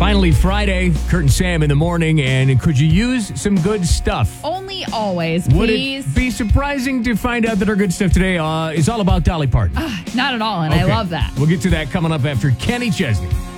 Finally, Friday, Kurt and Sam in the morning, and could you use some good stuff? Only always, Would please. it be surprising to find out that our good stuff today is all about Dolly Parton? Not at all, and I Okay. love that. We'll get to that coming up after Kenny Chesney.